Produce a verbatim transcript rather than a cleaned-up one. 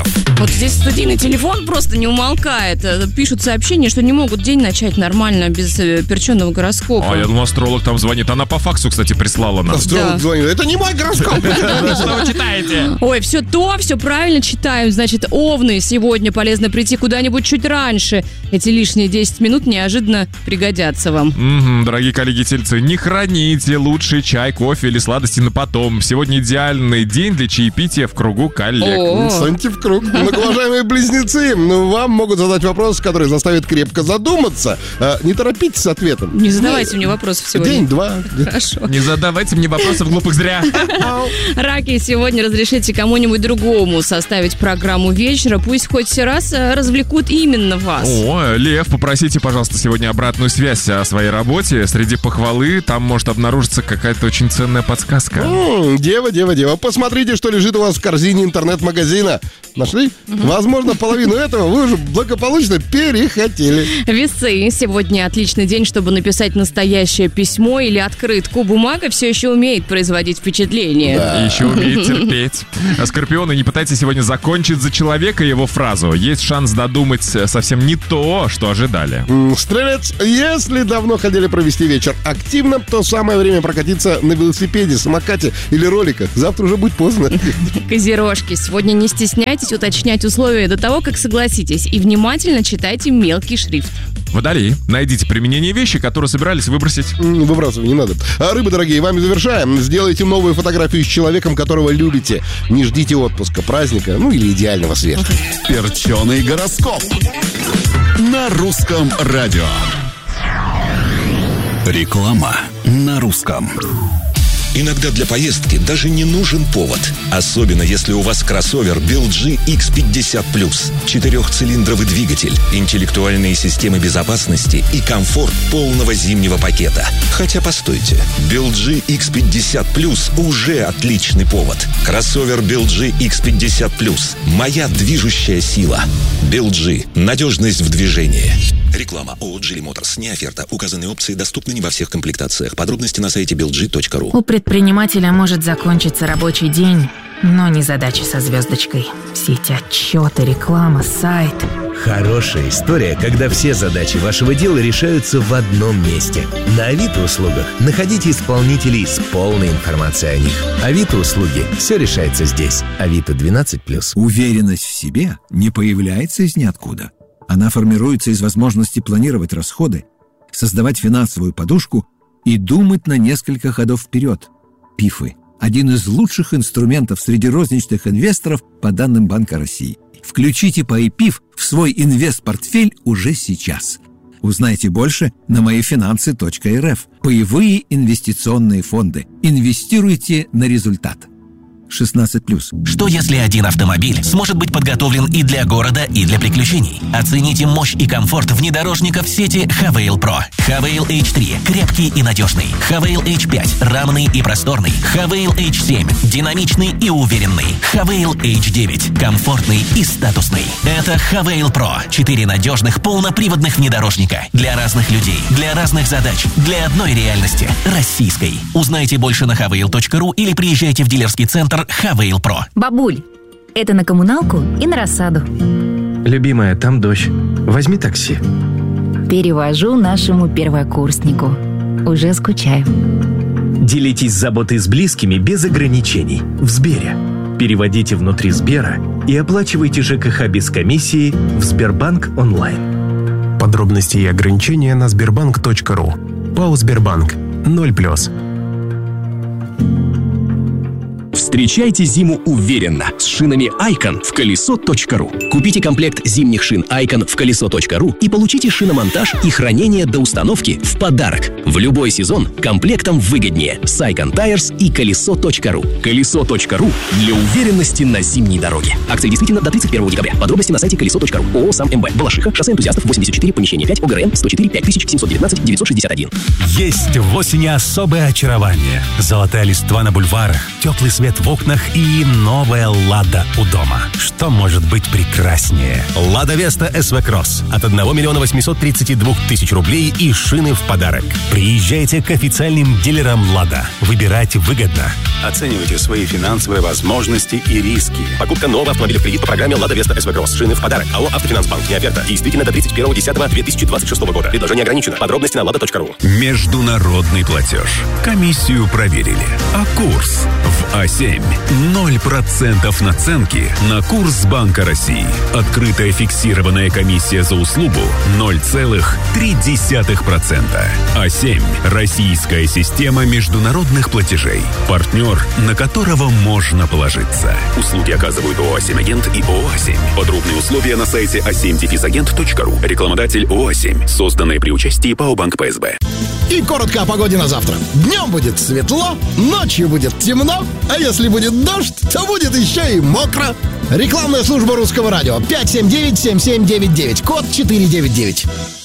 Вот здесь студийный телефон просто не умолкает. Пишут сообщения, что не могут день начать нормально без перченого гороскопа. А я думал, астролог там звонит. Она по факсу, кстати, прислала нам. Астролог звонит. Это не мой гороскоп. Что вы читаете? Ой, все то, все правильно читаю. Значит, овны, сегодня полезно прийти куда-нибудь чуть раньше. Эти лишние десять минут неожиданно пригодятся вам. Угу, дорогие коллеги-тельцы, не храните лучший чай, кофе или сладости на потом. Сегодня идеальный день для чаепития в кругу коллег. Станьте в круг. Уважаемые близнецы, вам могут задать вопрос, который заставит крепко задуматься. Не торопитесь с ответом. Не задавайте мне вопросов сегодня. День-два. Хорошо. Не задавайте мне вопросов глупых зря. Раки, сегодня разрешите кому-нибудь другому составить программу вечера. Пусть хоть раз развлекут именно вас. О, Лев, попросите, пожалуйста, сегодня обратную связь о своей работе. Среди похвалы там может обнаружиться какая-то очень ценная подсказка. М-м, дева, дева, дева, посмотрите, что лежит у вас в корзине интернет-магазина. Нашли? Угу. Возможно, половину этого вы уже благополучно перехотели. Весы. Сегодня отличный день, чтобы написать настоящее письмо или открытку. Бумага все еще умеет производить впечатление. Да. И еще умеет терпеть. А Скорпионы, не пытайтесь сегодня закончить за человека его фразу. Есть шанс додумать совсем не то, что ожидали. Стрелец, если давно хотели провести вечер активно, то самое время прокатиться на велосипеде, самокате или роликах. Завтра уже будет поздно. Козерожки, сегодня не стесняйтесь уточнять условия до того, как согласитесь, и внимательно читайте мелкий шрифт. Водолеи, найдите применение вещи, которые собирались выбросить. Выбрасывать не надо. А рыбы, дорогие, вами завершаем. Сделайте новую фотографию с человеком, которого любите. Не ждите отпуска, праздника, ну или идеального света. Перченый гороскоп на русском радио. Реклама на русском. Иногда для поездки даже не нужен повод. Особенно если у вас кроссовер би эл джи икс пятьдесят плюс. Четырехцилиндровый двигатель, интеллектуальные системы безопасности и комфорт полного зимнего пакета. Хотя постойте, би эл джи икс пятьдесят плюс уже отличный повод. Кроссовер би эл джи икс пятьдесят плюс. Моя движущая сила. би эл джи. Надежность в движении. Реклама ООО «Джили Моторс». Не оферта. Указанные опции доступны не во всех комплектациях. Подробности на сайте би эл джи точка ру. У предпринимателя может закончиться рабочий день, но не задачи со звездочкой. Все эти отчеты, реклама, сайт. Хорошая история, когда все задачи вашего дела решаются в одном месте. На Авито услугах находите исполнителей с полной информацией о них. Авито услуги. Все решается здесь. Авито двенадцать плюс. Уверенность в себе не появляется из ниоткуда. Она формируется из возможности планировать расходы, создавать финансовую подушку и думать на несколько ходов вперед. ПИФы – один из лучших инструментов среди розничных инвесторов по данным Банка России. Включите пай пиф в свой инвест-портфель уже сейчас. Узнайте больше на моифинансы точка эр эф. Паевые инвестиционные фонды. Инвестируйте на результат. шестнадцать плюс. Что если один автомобиль сможет быть подготовлен и для города, и для приключений? Оцените мощь и комфорт внедорожников сети Хавейл Про. Хавейл эйч три – крепкий и надежный. Хавейл эйч пять – равный и просторный. Хавейл эйч семь – динамичный и уверенный. Хавейл эйч девять – комфортный и статусный. Это Хавейл Про. Четыре надежных полноприводных внедорожника. Для разных людей, для разных задач, для одной реальности – российской. Узнайте больше на хавейл точка ру или приезжайте в дилерский центр Хавейл Про. Бабуль, это на коммуналку и на рассаду. Любимая, там дождь. Возьми такси. Перевожу нашему первокурснику. Уже скучаю. Делитесь заботой с близкими без ограничений. В Сбере. Переводите внутри Сбера и оплачивайте ЖКХ без комиссии в Сбербанк онлайн. Подробности и ограничения на сбербанк точка ру. ПАО «Сбербанк». ноль плюс. Встречайте зиму уверенно с шинами Айкон в колесо точка ру. Купите комплект зимних шин Айкон в колесо точка ру и получите шиномонтаж и хранение до установки в подарок. В любой сезон комплектом выгоднее с Айкон Tires и колесо точка ру. колесо точка ру для уверенности на зимней дороге. Акция действительно до тридцать первого декабря. Подробности на сайте колесо точка ру. ООО «Сам МБ». Балашиха, шоссе Энтузиастов, восемьдесят четыре, помещение пять, ОГРН сто четыре пять тысяч семьсот девятнадцать девятьсот шестьдесят один. Есть в осени особое очарование. Золотая листва на бульварах, теплый свет в окнах и новая «Лада» у дома. Что может быть прекраснее? «Лада Веста эс ви Кросс» от одного миллиона восемьсот тридцати двух тысяч рублей и шины в подарок. Приезжайте к официальным дилерам «Лада». Выбирать выгодно. Оценивайте свои финансовые возможности и риски. Покупка нового автомобиля в кредит по программе «Лада Веста эс ви Кросс». Шины в подарок. АО «Автофинансбанк». Не оферта. Действительно до тридцать первого десятого две тысячи двадцать шестого года. Предложение ограничено. Подробности на лада точка ру. Международный платеж. Комиссию проверили. А курс в А семь. ноль процентов наценки на курс Банка России. Открытая фиксированная комиссия за услугу ноль целых три десятых процента. А семь. Российская система международных платежей. Партнер, на которого можно положиться. Услуги оказывают ООО «А семь Агент» и ООО «А семь». Подробные условия на сайте а семь агент точка ру. Рекламодатель ООО «А семь». Созданное при участии ПАО «Банк Пэ Эс Бэ». И коротко о погоде на завтра. Днем будет светло, ночью будет темно, а если будет дождь, то будет еще и мокро. Рекламная служба Русского радио. пять семь девять семь семь девять девять. Код четыреста девяносто девять.